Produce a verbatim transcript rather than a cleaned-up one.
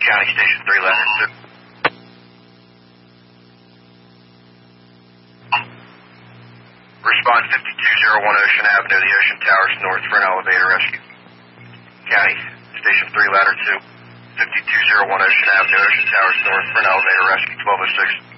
County Station three, ladder two. Respond fifty-two oh one Ocean Avenue, the Ocean Towers North for an elevator rescue. County Station three, ladder two. fifty-two oh one Ocean Avenue, Ocean Towers North for an elevator rescue, twelve oh six.